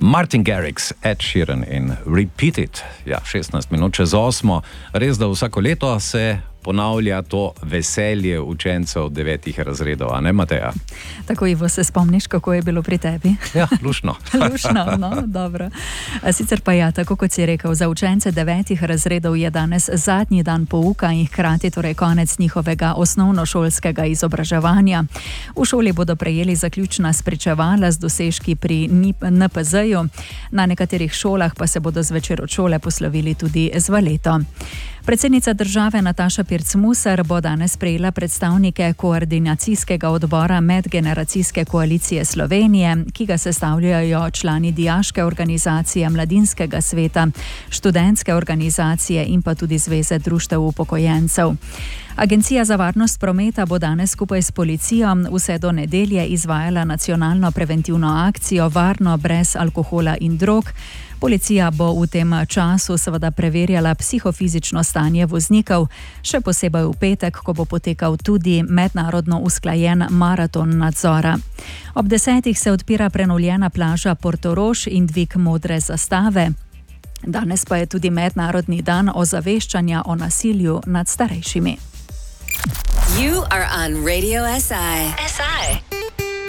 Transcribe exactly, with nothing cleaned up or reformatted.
Martin Garrix, Ed Sheeran in Repeat It. Ja, šestnajst minut čez osmo. Res, da vsako leto se ponavlja to veselje učencev devetih razredov, a ne, Mateja? Tako, Ivo, se spomniš, kako je bilo pri tebi? Ja, lušno. Lušno, no, dobro. Sicer pa ja, tako kot si rekel, za učence devetih razredov je danes zadnji dan pouka in hkrati torej konec njihovega osnovnošolskega izobraževanja. V šoli bodo prejeli zaključna spričevala z dosežki pri N P Z-ju, na nekaterih šolah pa se bodo zvečer od šole poslovili tudi z valeto. Predsednica države Nataša Pirc-Musar bo danes prejela predstavnike koordinacijskega odbora Medgeneracijske koalicije Slovenije, ki ga sestavljajo člani dijaške organizacije, mladinskega sveta, študentske organizacije in pa tudi Zveze društev upokojencev. Agencija za varnost prometa bo danes skupaj s policijo vse do nedelje izvajala nacionalno preventivno akcijo Varno brez alkohola in drog. Policija bo v tem času seveda preverjala psihofizično stanje voznikov, še posebej v petek, ko bo potekal tudi mednarodno usklajen maraton nadzora. Ob desetih se odpira prenovljena plaža Portorož in dvig modre zastave. Danes pa je tudi mednarodni dan ozaveščanja o nasilju nad starejšimi. You are on Radio S I. S I.